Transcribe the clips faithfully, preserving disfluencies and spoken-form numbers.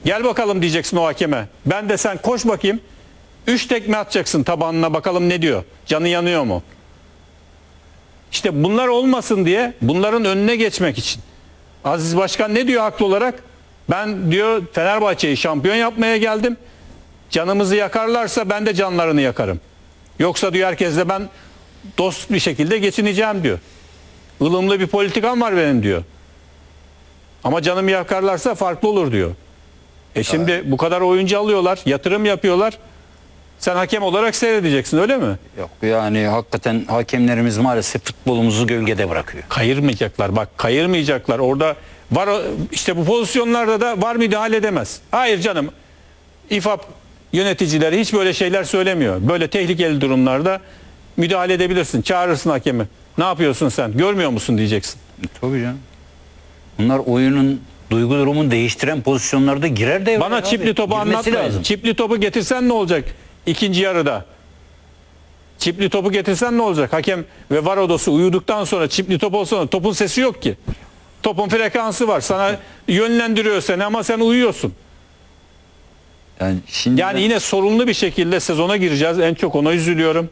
Gel bakalım diyeceksin o hakeme. Ben de sen koş bakayım. Üç tekme atacaksın tabanına, bakalım ne diyor. Canı yanıyor mu? İşte bunlar olmasın diye, bunların önüne geçmek için. Aziz Başkan ne diyor haklı olarak? Ben diyor Fenerbahçe'yi şampiyon yapmaya geldim. Canımızı yakarlarsa ben de canlarını yakarım. Yoksa diyor herkesle ben dost bir şekilde geçineceğim diyor. Ilımlı bir politikam var benim diyor. Ama canımı yakarlarsa farklı olur diyor. E şimdi evet. Bu kadar oyuncu alıyorlar, yatırım yapıyorlar. Sen hakem olarak seyredeceksin, öyle mi? Yok yani hakikaten hakemlerimiz maalesef futbolumuzu gölgede bırakıyor. Kayırmayacaklar, bak kayırmayacaklar. Orada var, işte bu pozisyonlarda da var müdahale edemez. Hayır canım. İFAP yöneticileri hiç böyle şeyler söylemiyor. Böyle tehlikeli durumlarda müdahale edebilirsin. Çağırırsın hakemi. Ne yapıyorsun sen? Görmüyor musun diyeceksin. Tabii canım. Bunlar oyunun duygu durumunu değiştiren pozisyonlarda girer devreye. Bana abi. çipli topu anlatmayın. Çipli topu getirsen ne olacak ikinci yarıda? Çipli topu getirsen ne olacak? Hakem ve var odası uyuduktan sonra çipli top olsa topun sesi yok ki. Topun frekansı var. Sana yönlendiriyor seni ama sen uyuyorsun. Yani, şimdi yani ben... yine sorunlu bir şekilde sezona gireceğiz. En çok ona üzülüyorum.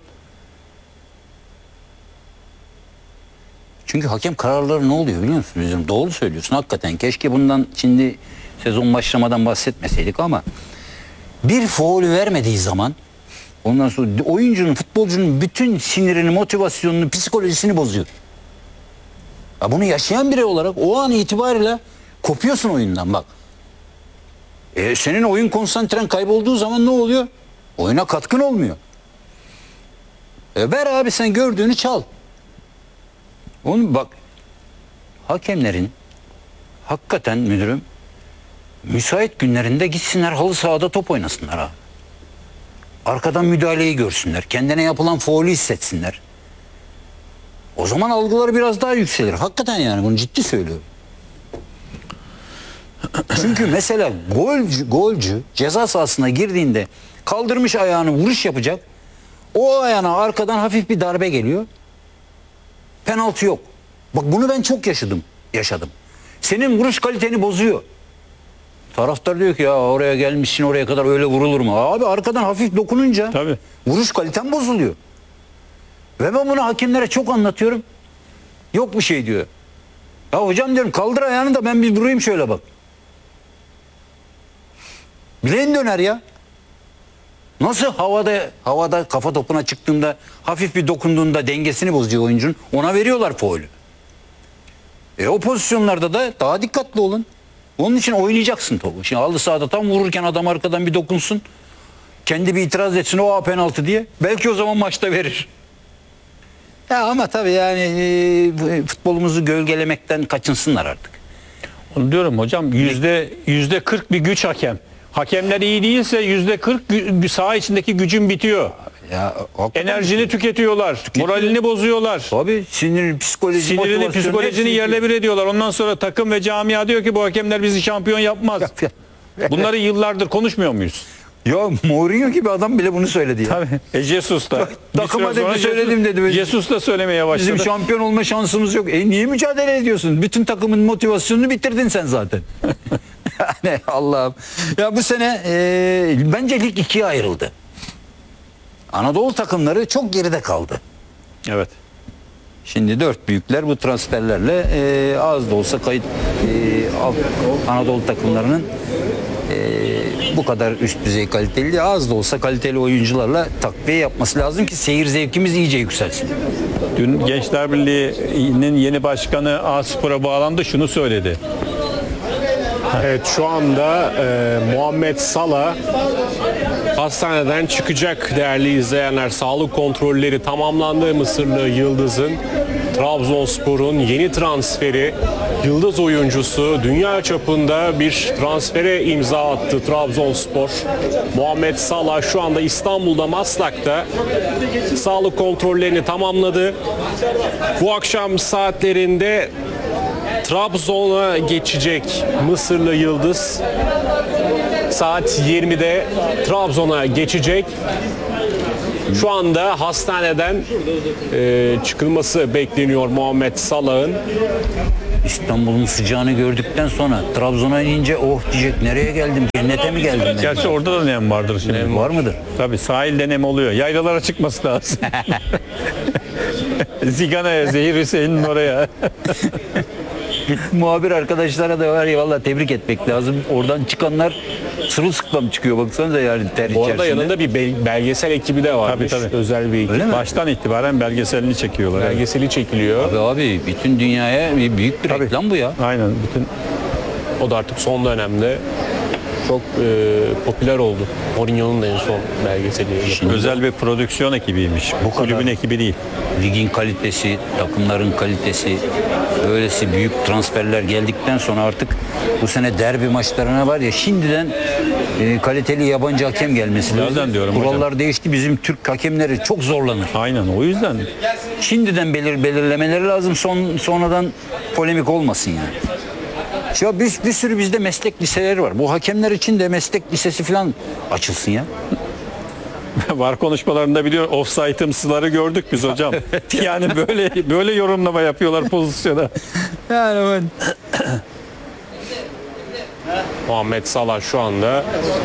Çünkü hakem kararları ne oluyor biliyor musun? Bizim doğru söylüyorsun hakikaten. Keşke bundan şimdi sezon başlamadan bahsetmeseydik ama bir faul vermediği zaman ondan sonra oyuncunun, futbolcunun bütün sinirini, motivasyonunu, psikolojisini bozuyor. Ya bunu yaşayan biri olarak o an itibariyle kopuyorsun oyundan bak. E, senin oyun konsantren kaybolduğu zaman ne oluyor? Oyuna katkın olmuyor. E, ver abi sen gördüğünü çal. Onu bak, hakemlerin hakikaten müdürüm müsait günlerinde gitsinler halı sahada top oynasınlar ha. Arkadan müdahaleyi görsünler. Kendine yapılan faulü hissetsinler. O zaman algıları biraz daha yükselir. Hakikaten yani bunu ciddi söylüyorum. Çünkü mesela golcü, golcü ceza sahasına girdiğinde kaldırmış ayağını vuruş yapacak. O ayağına arkadan hafif bir darbe geliyor. Penaltı yok. Bak bunu ben çok yaşadım. Yaşadım. Senin vuruş kaliteni bozuyor. Taraftar diyor ki ya oraya gelmişsin, oraya kadar öyle vurulur mu? Abi arkadan hafif dokununca tabii vuruş kaliten bozuluyor. Ve ben bunu hakemlere çok anlatıyorum. Yok bir şey diyor. Ya hocam diyorum kaldır ayağını da ben bir vurayım şöyle bak. Bileğin döner ya. Nasıl havada havada kafa topuna çıktığında hafif bir dokunduğunda dengesini bozuyor oyuncunun. Ona veriyorlar faulü. E o pozisyonlarda da daha dikkatli olun. Onun için oynayacaksın topu. Şimdi halı sahada tam vururken adam arkadan bir dokunsun. Kendi bir itiraz etsin o penaltı diye. Belki o zaman maçta verir. Ya ama tabii yani e, futbolumuzu gölgelemekten kaçınsınlar artık. Onu diyorum hocam, yüzde yüzde kırk bir güç hakem. Hakemler iyi değilse yüzde kırk saha içindeki gücün bitiyor. Ya, enerjini tüketiyorlar, tüketiyor. Moralini bozuyorlar. Tabii sinir, psikoloji, sinirini, psikolojini yerle bir ediyorlar. Ondan sonra takım ve camia diyor ki bu hakemler bizi şampiyon yapmaz. Bunları yıllardır konuşmuyor muyuz? Ya Mourinho gibi adam bile bunu söyledi ya. Tabii. E Jesus da. Takıma dedi söyledim dedi. Jesus da söylemeye başladı. Bizim şampiyon olma şansımız yok. E niye mücadele ediyorsun? Bütün takımın motivasyonunu bitirdin sen zaten. Yani Allah'ım. Ya bu sene e, bence lig ikiye ayrıldı. Anadolu takımları çok geride kaldı. Evet. Şimdi dört büyükler bu transferlerle e, az da olsa kayıt e, alt, Anadolu takımlarının e, bu kadar üst düzey kaliteli, az da olsa kaliteli oyuncularla takviye yapması lazım ki seyir zevkimiz iyice yükselsin. Dün Gençler Birliği'nin yeni başkanı A-Spor'a bağlandı, şunu söyledi. Evet, şu anda e, Muhammed Salah hastaneden çıkacak değerli izleyenler. Sağlık kontrolleri tamamlandı. Mısırlı Yıldız'ın Trabzonspor'un yeni transferi, yıldız oyuncusu, dünya çapında bir transfere imza attı Trabzonspor. Muhammed Salah şu anda İstanbul'da Maslak'ta sağlık kontrollerini tamamladı. Bu akşam saatlerinde Trabzon'a geçecek Mısırlı Yıldız. Saat yirmide Trabzon'a geçecek Şu anda hastaneden e, çıkılması bekleniyor Muhammed Salah'ın. İstanbul'un sıcağını gördükten sonra Trabzon'a inince oh diyecek, nereye geldim, cennete mi geldim? ben? Gerçi orada da nem vardır şimdi. Nem var mıdır? Tabii sahilde nem oluyor. Yaylalara çıkması lazım. Zigana'ya, Zehir Hüseyin'in oraya. Muhabir arkadaşlara da var ya, valla tebrik etmek lazım. Oradan çıkanlar sırılsıklam çıkıyor, baksanıza yani ter Bu arada içerisinde. yanında bir bel- belgesel ekibi de var. Tabii, tabii. Özel bir ekip. Öyle mi? Baştan itibaren belgeselini çekiyorlar. evet. Belgeseli çekiliyor. Abi, abi bütün dünyaya bir büyük bir Tabii. reklam bu ya. Aynen. Bütün O da artık son dönemde çok e, popüler oldu. Mourinho'nun da en son belgeseli. yapıldı. özel bir prodüksiyon ekibiymiş. Bu kulübün ekibi değil. Ligin kalitesi, takımların kalitesi, böylesi büyük transferler geldikten sonra artık bu sene derbi maçlarına var ya, şimdiden e, kaliteli yabancı hakem gelmesi O lazım. yüzden diyorum Kurallar hocam. değişti, bizim Türk hakemleri çok zorlanır. Aynen o yüzden. Şimdiden belir belirlemeleri lazım, son sonradan polemik olmasın yani. Ya bir, bir sürü bizde meslek liseleri var. Bu hakemler için de meslek lisesi falan açılsın ya. Var konuşmalarında biliyor offside'ımsıları gördük biz hocam. Yani böyle böyle yorumlama yapıyorlar pozisyona. Yani ben... Muhammed Salah şu anda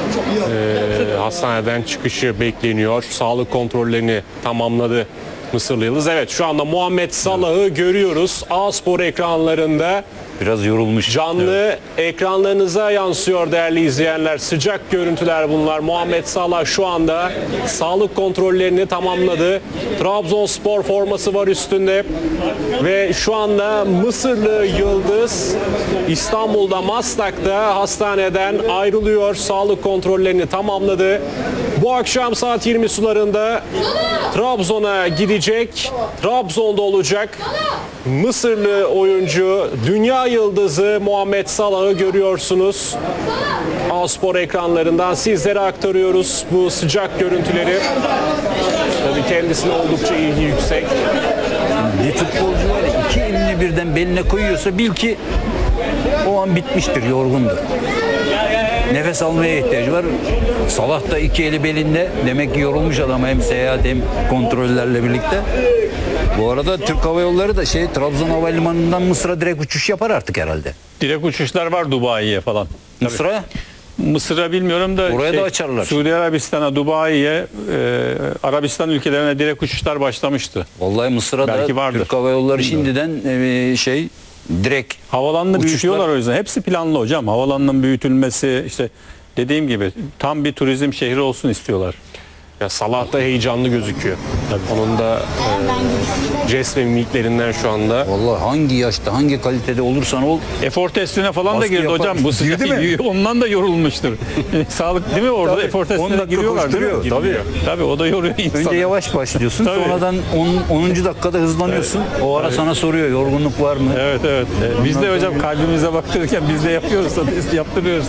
e, hastaneden çıkışı bekleniyor. Sağlık kontrollerini tamamladı Mısırlı Yıldız. Evet, şu anda Muhammed Salah'ı görüyoruz. A-Spor ekranlarında. Biraz yorulmuş. Canlı ekranlarınıza yansıyor değerli izleyenler. Sıcak görüntüler bunlar. Muhammed Salah şu anda sağlık kontrollerini tamamladı. Trabzonspor forması var üstünde. Ve şu anda Mısırlı Yıldız İstanbul'da Maslak'ta hastaneden ayrılıyor. Sağlık kontrollerini tamamladı. Bu akşam saat yirmi sularında Trabzon'a gidecek. Trabzon'da olacak. Mısırlı oyuncu, dünya yıldızı Muhammed Salah'ı görüyorsunuz. A-Spor ekranlarından sizlere aktarıyoruz bu sıcak görüntüleri. Tabii kendisine oldukça ilgi yüksek. Bir futbolcu var ya, iki elini birden beline koyuyorsa bil ki o an bitmiştir, yorgundur. Nefes almaya ihtiyacı var. Salah da iki eli belinde. Demek ki yorulmuş adam, hem seyahat hem kontrollerle birlikte. Bu arada Türk Hava Yolları da şey Trabzon Havalimanı'ndan Mısır'a direkt uçuş yapar artık herhalde. Direkt uçuşlar var Dubai'ye falan. Mısır'a Mısır'a bilmiyorum da Oraya da açarlar. Suudi Arabistan'a, Dubai'ye, e, Arabistan ülkelerine direkt uçuşlar başlamıştı. vallahi Mısır'a da Belki vardır. Türk Hava Yolları şimdiden e, şey direkt Havalanını Uçuşlar- büyütüyorlar o yüzden. Hepsi planlı hocam. Havalanının büyütülmesi, işte dediğim gibi tam bir turizm şehri olsun istiyorlar. Ya Salah da heyecanlı gözüküyor. Onun da e, jest ve mimiklerinden şu anda. vallahi hangi yaşta hangi kalitede olursan ol Efor testine falan da Baskı girdi yapar. hocam. Bu Girdi sıcak mi? ondan da yorulmuştur. Sağlık değil mi orada Tabii. efor on testine dakika giriyorlar değil mi? koşturuyor, tabii. Tabii o da yoruyor insanı. önce yavaş başlıyorsun, Tabii. sonradan on, onuncu dakikada hızlanıyorsun. O ara sana soruyor yorgunluk var mı? Evet evet. Ee, Biz de hocam kalbimize baktırırken biz de yapıyoruz. Biz yaptırıyoruz.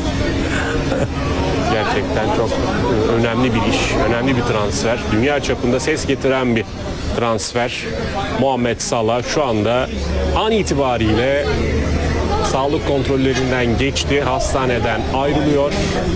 Gerçekten çok e, önemli bir iş, önemli bir transfer. Dünya çapında ses getiren bir transfer. Muhammed Salah şu anda an itibariyle sağlık kontrollerinden geçti, hastaneden ayrılıyor.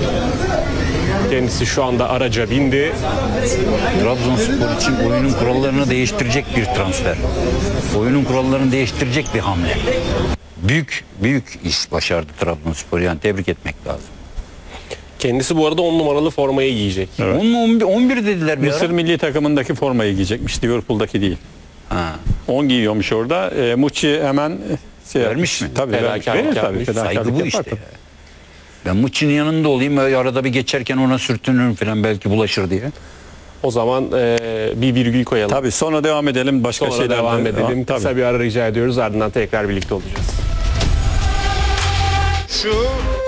Kendisi şu anda araca bindi. Trabzonspor için oyunun kurallarını değiştirecek bir transfer. Oyunun kurallarını değiştirecek bir hamle. Büyük büyük iş başardı Trabzonspor, yani tebrik etmek lazım. Kendisi bu arada on numaralı formayı giyecek. on mu on bir, on bir dediler bir Mısır ara. milli takımındaki formayı giyecekmiş. Liverpool'daki değil. Ha. on giyiyormuş orada. E, Muçi hemen şey Vermiş yapmış. mi? Tabii vermiş. Fedakarlık Verir tabii. yapmış. Fedakarlık Saygı bu yapar işte. tabii. Ben Muçi'nin yanında olayım, öyle arada bir geçerken ona sürtünürüm falan, belki bulaşır diye. O zaman e, bir virgül koyalım. Tabii sonra devam edelim. Başka Sonra şeyler devam edelim. Tabii. Kısa bir ara rica ediyoruz. Ardından tekrar birlikte olacağız. Şu